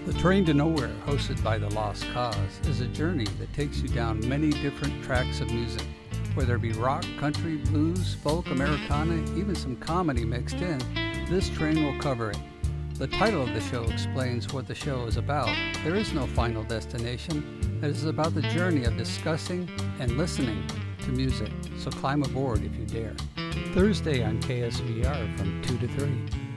Train to Nowhere, hosted by The Lost Cause, is a journey that takes you down many different tracks of music. Whether it be rock, country, blues, folk, Americana, even some comedy mixed in, this train will cover it. The title of the show explains what the show is about. There is no final destination. It is about the journey of discussing and listening to music. So climb aboard if you dare. Thursday on KSVR from 2 to 3.